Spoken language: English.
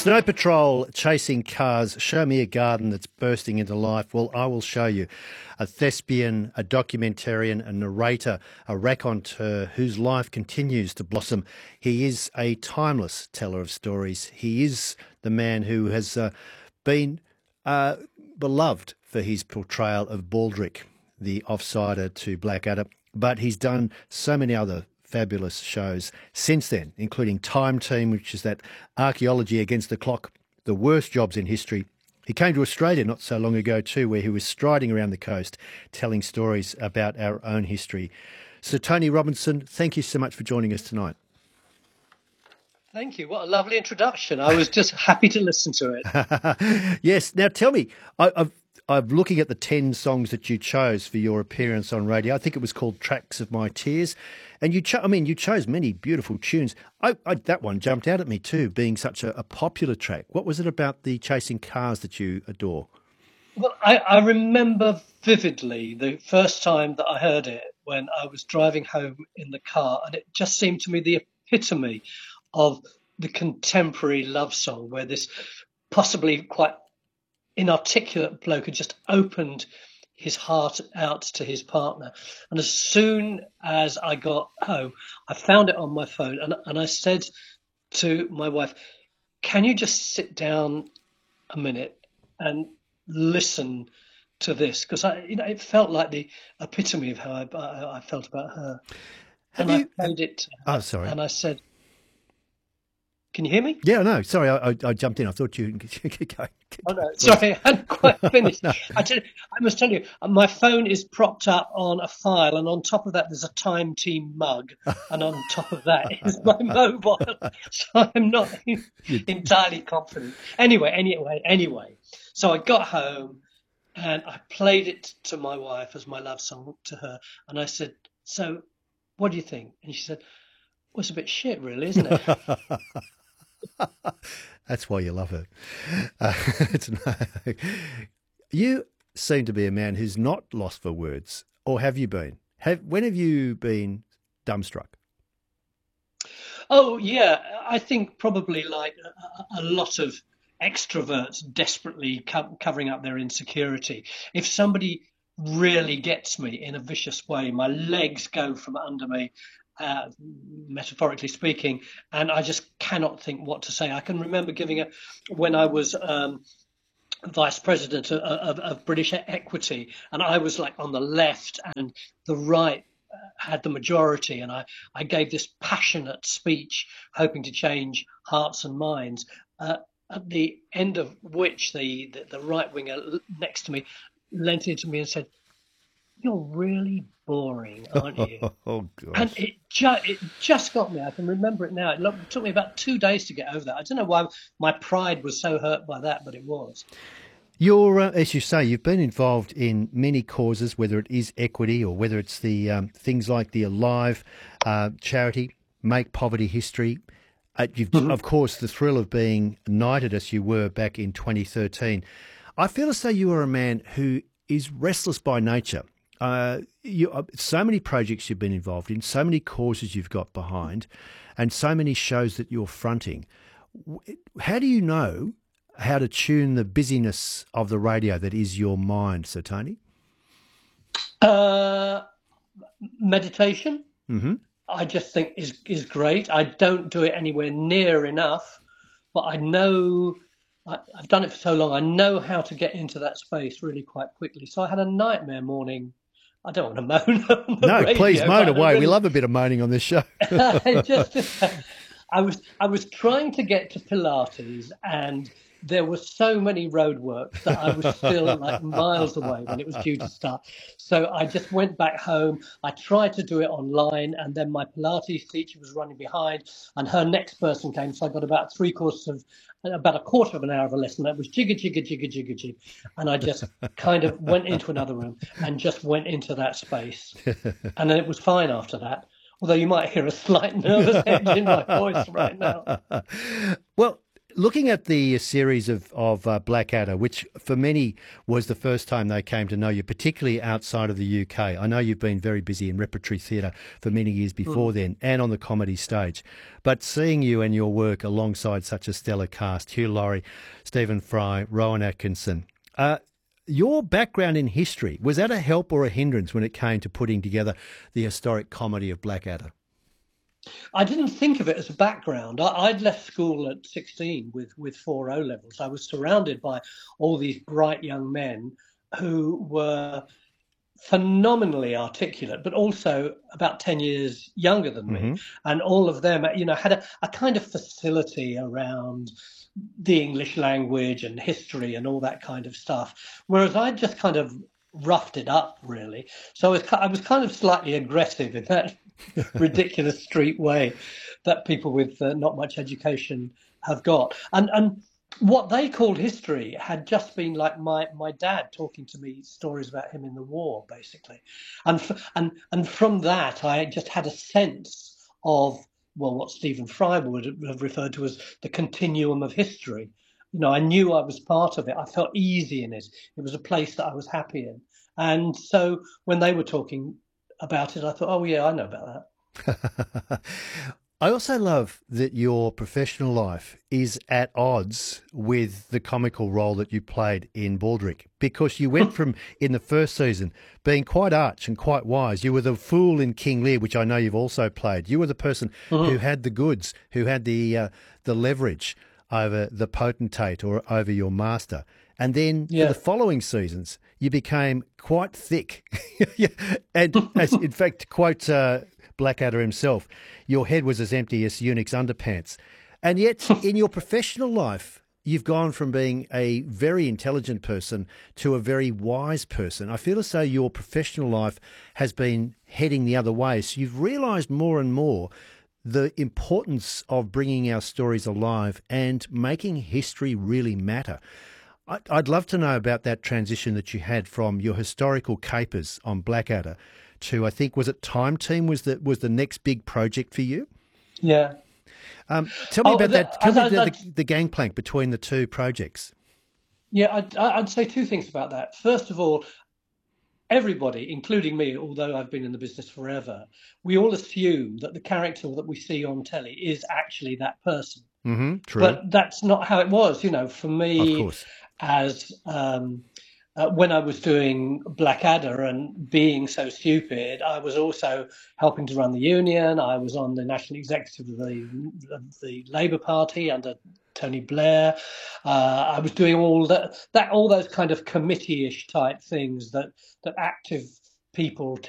Snow Patrol chasing cars. Show me a garden that's bursting into life. Well, I will show you. A thespian, a documentarian, a narrator, a raconteur whose life continues to blossom. He is a timeless teller of stories. He is the man who has been beloved for his portrayal of Baldrick, the offsider to Blackadder. But he's done so many other fabulous shows since then, including Time Team, which is that archaeology against the clock, the worst jobs in history. He came to Australia not so long ago too, where he was striding around the coast telling stories about our own history. So Tony Robinson, thank you so much for joining us tonight. Thank you. What a lovely introduction. I was just happy to listen to it. Yes. Now tell me, I'm looking at the 10 songs that you chose for your appearance on radio. I think it was called Tracks of My Tears. And you chose many beautiful tunes. That one jumped out at me too, being such a popular track. What was it about the Chasing Cars that you adore? Well, I remember vividly the first time that I heard it when I was driving home in the car, and it just seemed to me the epitome of the contemporary love song, where this possibly quite inarticulate bloke had just opened his heart out to his partner. And as soon as I got home, I found it on my phone, and I said to my wife, can you just sit down a minute and listen to this? Because it felt like the epitome of how I felt about her. I played it to her, Oh, sorry. And I said, can you hear me? Yeah, no, sorry, I jumped in. I thought you could go. Oh, no, sorry, I hadn't quite finished. No. I must tell you, my phone is propped up on a file, and on top of that, there's a Time Team mug, and on top of that is my mobile. So I'm not entirely confident. Anyway. So I got home, and I played it to my wife as my love song to her, and I said, so what do you think? And she said, well, it's a bit shit, really, isn't it? That's why you love her. You seem to be a man who's not lost for words, or have you been? When have you been dumbstruck? Oh, yeah. I think probably like a lot of extroverts desperately covering up their insecurity. If somebody really gets me in a vicious way, my legs go from under me, metaphorically speaking, and I just cannot think what to say. I can remember when I was vice president of British Equity, and I was like on the left, and the right had the majority, and I gave this passionate speech hoping to change hearts and minds, at the end of which the right winger next to me leant into me and said, "You're really boring, aren't you?" Oh, gosh. And it just got me. I can remember it now. It took me about 2 days to get over that. I don't know why my pride was so hurt by that, but it was. You're, as you say, you've been involved in many causes, whether it is equity or whether it's the things like the Alive charity, Make Poverty History. You've, of course, the thrill of being knighted as you were back in 2013. I feel as though you are a man who is restless by nature. So many projects you've been involved in, so many causes you've got behind, and so many shows that you're fronting. How do you know how to tune the busyness of the radio that is your mind, Sir Tony? Meditation, I just think is great. I don't do it anywhere near enough, but I know I've done it for so long. I know how to get into that space really quite quickly. So I had a nightmare morning. I don't want to moan on the radio, please moan away. We love a bit of moaning on this show. I was trying to get to Pilates, and there were so many roadworks that I was still like miles away when it was due to start. So I just went back home. I tried to do it online, and then my Pilates teacher was running behind, and her next person came. So I got about a quarter of an hour of a lesson. That was jigga, jigga, jigga, jigga, jig. And I just kind of went into another room and just went into that space. And then it was fine after that. Although you might hear a slight nervous edge in my voice right now. Well, Looking at the series of Blackadder, which for many was the first time they came to know you, particularly outside of the UK. I know you've been very busy in repertory theatre for many years before then and on the comedy stage. But seeing you and your work alongside such a stellar cast, Hugh Laurie, Stephen Fry, Rowan Atkinson, your background in history, was that a help or a hindrance when it came to putting together the historic comedy of Blackadder? I didn't think of it as a background. I'd left school at 16 with four O levels. I was surrounded by all these bright young men who were phenomenally articulate, but also about 10 years younger than me. Mm-hmm. And all of them, had a kind of facility around the English language and history and all that kind of stuff. Whereas I just kind of roughed it up, really. So I was kind of slightly aggressive in that ridiculous street way that people with not much education have got. And what they called history had just been like my dad talking to me stories about him in the war, basically. And from that, I just had a sense of, well, what Stephen Fry would have referred to as the continuum of history. I knew I was part of it. I felt easy in it. It was a place that I was happy in. And so when they were talking about it, I thought, oh, yeah, I know about that. I also love that your professional life is at odds with the comical role that you played in Baldrick, because you went from, in the first season, being quite arch and quite wise. You were the fool in King Lear, which I know you've also played. You were the person who had the goods, who had the leverage over the potentate or over your master. And then for the following seasons, you became quite thick. And as, in fact, to quote Blackadder himself, your head was as empty as eunuch's underpants. And yet, in your professional life, you've gone from being a very intelligent person to a very wise person. I feel as though your professional life has been heading the other way. So you've realised more and more the importance of bringing our stories alive and making history really matter. I'd love to know about that transition that you had from your historical capers on Blackadder to, I think, was it Time Team was the next big project for you? Yeah. Tell me about that. Tell me the gangplank between the two projects. Yeah, I'd say two things about that. First of all, everybody, including me, although I've been in the business forever, we all assume that the character that we see on telly is actually that person. Mm-hmm, true. But that's not how it was. For me, of course, as when I was doing Blackadder and being so stupid, I was also helping to run the union. I was on the national executive of the Labour Party under Tony Blair. I was doing all all those kind of committee-ish type things that active people